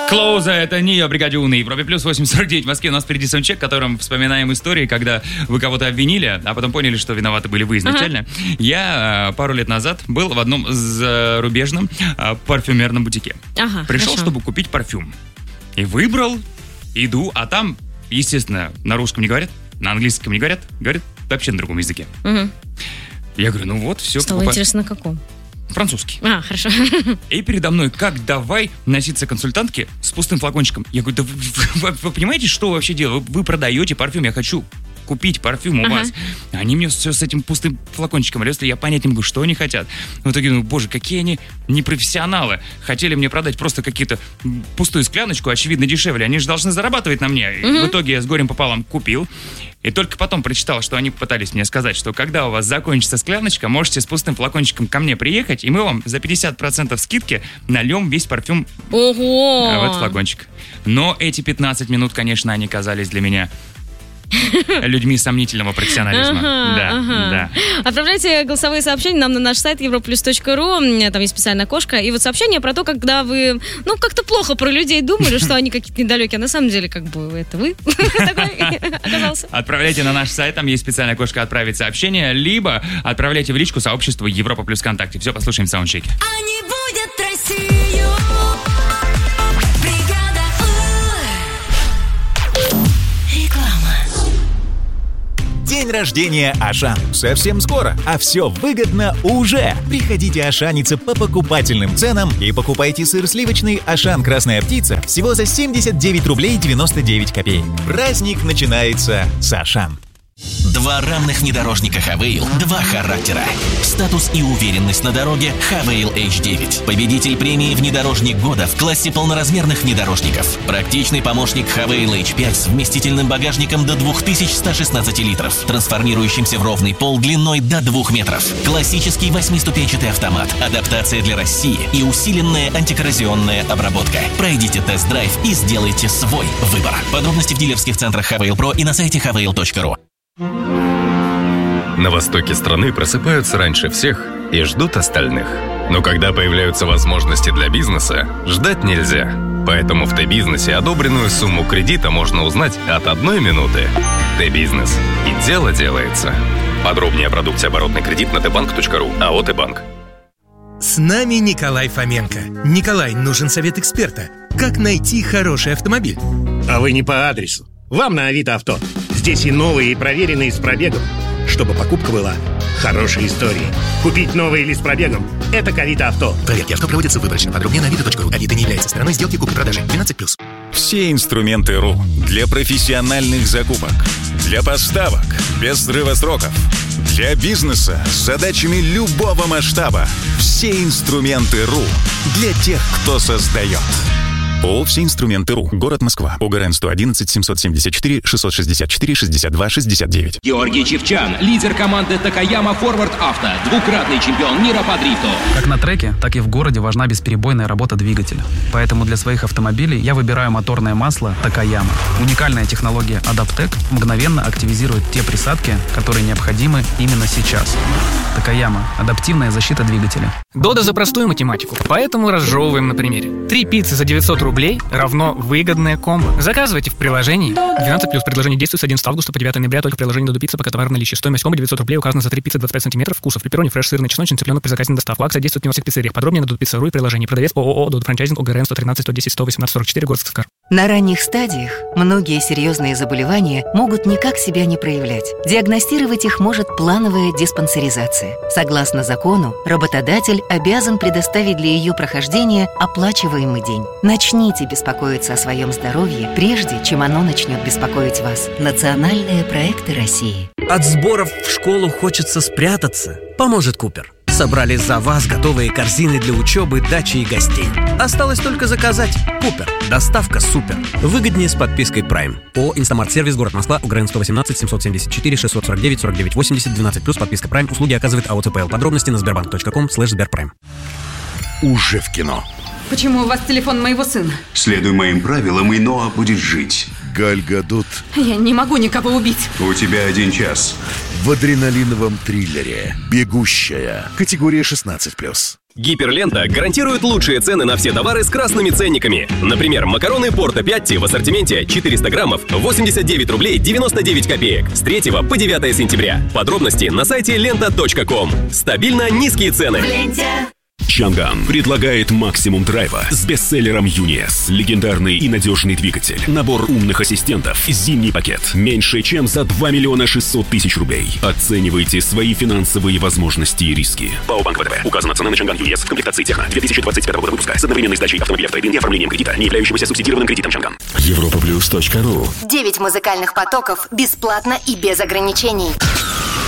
Клоуза, это не бригаде У на Европе плюс 849 в Москве. У нас впереди саундчек, в котором вспоминаем истории, когда вы кого-то обвинили, а потом поняли, что виноваты были вы изначально. Я пару лет назад был в одном зарубежном парфюмерном бутике. Пришел, чтобы купить парфюм. И выбрал, иду, а там, естественно, на русском не говорят, на английском не говорят, говорят вообще на другом языке. Я говорю, ну вот, все. Стало интересно, на каком? Французский. Хорошо. И передо мной, как давай носиться консультантке с пустым флакончиком. Я говорю, да вы понимаете, что вообще дело? Вы продаете парфюм, я хочу купить парфюм у вас. Они мне все с этим пустым флакончиком лезли, я понять не могу, что они хотят. В итоге, боже, какие они непрофессионалы. Хотели мне продать просто какие-то пустую скляночку, очевидно, дешевле. Они же должны зарабатывать на мне. И в итоге я с горем пополам купил. И только потом прочитал, что они пытались мне сказать, что когда у вас закончится скляночка, можете с пустым флакончиком ко мне приехать, и мы вам за 50% скидки нальем весь парфюм в этот флакончик. Но эти 15 минут, конечно, они казались для меня людьми сомнительного профессионализма. Да. Отправляйте голосовые сообщения нам на наш сайт europlus.ru. Там есть специальная окошко. И вот сообщение про то, когда вы, как-то плохо про людей думали, что они какие-то недалекие. А на самом деле, это вы такой оказался. Отправляйте на наш сайт, там есть специальная окошко «Отправить сообщение», либо отправляйте в личку сообществу Европа Плюс ВКонтакте. Все, послушаем в саундчеке. Они будут Россию. День рождения Ашан. Совсем скоро, а все выгодно уже. Приходите ашаниться по покупательным ценам и покупайте сыр сливочный Ашан Красная Птица всего за 79 рублей 99 копеек. Праздник начинается с Ашан. Два равных внедорожника Хавейл, два характера. Статус и уверенность на дороге Хавейл H9. Победитель премии «Внедорожник года» в классе полноразмерных внедорожников. Практичный помощник Хавейл H5 с вместительным багажником до 2116 литров, трансформирующимся в ровный пол длиной до 2 метров. Классический 8-ступенчатый автомат, адаптация для России и усиленная антикоррозионная обработка. Пройдите тест-драйв и сделайте свой выбор. Подробности в дилерских центрах Хавейл Про и на сайте havail.ru. На востоке страны просыпаются раньше всех и ждут остальных. Но когда появляются возможности для бизнеса, ждать нельзя. Поэтому в Т-бизнесе одобренную сумму кредита можно узнать от 1 минуты. Т-бизнес. И дело делается. Подробнее о продукте оборотный кредит на tbank.ru. АО «Т-банк». С нами Николай Фоменко. Николай, нужен совет эксперта. Как найти хороший автомобиль? А вы не по адресу. Вам на Авито Авто. Здесь и новые, и проверенные с пробегом. Чтобы покупка была хорошей историей. Купить новый или с пробегом – это к Авито Авто. Проверки авто проводятся выборочно. Подробнее на avito.ru. Авито не является стороной сделки купли-продажи. 12+. Все инструменты РУ для профессиональных закупок, для поставок без срыва сроков, для бизнеса с задачами любого масштаба. Все инструменты РУ для тех, кто создает. ООО «Все инструменты РУ». Город Москва. ОГРН 111 774 664 62 69. Георгий Чивчан, лидер команды Такаяма Форвард Авто, двукратный чемпион мира по дрифту. Как на треке, так и в городе важна бесперебойная работа двигателя. Поэтому для своих автомобилей я выбираю моторное масло Такаяма. Уникальная технология Адаптек мгновенно активизирует те присадки, которые необходимы именно сейчас. Такаяма. Адаптивная защита двигателя. Дода за простую математику, поэтому разжевываем на примере. 3 пиццы за 900 рублей равно выгодное комбо. Заказывайте в приложении. 12+. Предложение действует с 11 августа по 9 ноября только в приложении Додо Пицца, пока товар в наличии. Стоимость комбо 900 рублей указана за 3 пиццы 25 сантиметров вкусов. Пепперони, фреш, сырный, чесночный, цыпленок при заказе на доставку. Акция действует не во всех пиццериях. Подробнее на dodopizza.ru и приложении. Продавец ООО «Додо Франчайзинг», ОГРН 113 110 118 44, город Сыскар. На ранних стадиях многие серьезные заболевания могут никак себя не проявлять. Диагностировать их может плановая диспансеризация. Согласно закону, работодатель обязан предоставить для ее прохождения оплачиваемый день. Начните беспокоиться о своем здоровье, прежде чем оно начнет беспокоить вас. Национальные проекты России. От сборов в школу хочется спрятаться. Поможет Купер. Собрали за вас готовые корзины для учебы, дачи и гостей. Осталось только заказать. Купер. Доставка супер. Выгоднее с подпиской Prime. ООО «Инстамарт-сервис», город Москва, УГРН 118 774 649 49 80 12+, подписка Prime. Услуги оказывает АО ЦПЛ. Подробности на sberbank.com/sberprime. Уже в кино. Почему у вас телефон моего сына? Следуй моим правилам, и Ноа будет жить. Галь Гадот. Я не могу никого убить. У тебя 1 час. В адреналиновом триллере «Бегущая». Категория 16+. Гиперлента гарантирует лучшие цены на все товары с красными ценниками. Например, макароны Порто Пятти в ассортименте 400 граммов 89 рублей 99 копеек с 3 по 9 сентября. Подробности на сайте лента.ком. Стабильно низкие цены. Чанган предлагает максимум драйва с бестселлером Юниес. Легендарный и надежный двигатель. Набор умных ассистентов. Зимний пакет. Меньше чем за 2 миллиона 600 тысяч рублей. Оценивайте свои финансовые возможности и риски. ПАО Банк ВТБ. Указана цена на Чанган Юниес в комплектации Техно 2025 года выпуска с одновременной сдачей автомобиля в трейд-ин и оформлением кредита, не являющегося субсидированным кредитом Чанган. Europaplus.ru 9 музыкальных потоков бесплатно и без ограничений.